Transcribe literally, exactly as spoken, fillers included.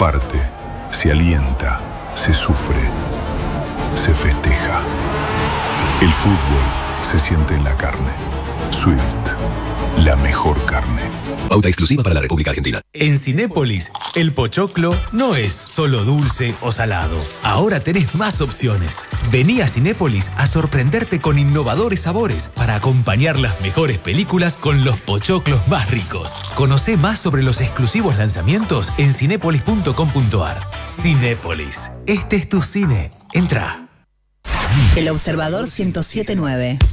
comparte, se alienta, se sufre, se festeja. El fútbol se siente en la carne. Swift, la mejor carne. Pauta exclusiva para la República Argentina. En Cinépolis, el pochoclo no es solo dulce o salado. Ahora tenés más opciones. Vení a Cinépolis a sorprenderte con innovadores sabores para acompañar las mejores películas con los pochoclos más ricos. Conocé más sobre los exclusivos lanzamientos en cinépolis punto com punto ar. Cinépolis, este es tu cine. Entra. El Observador ciento siete punto nueve.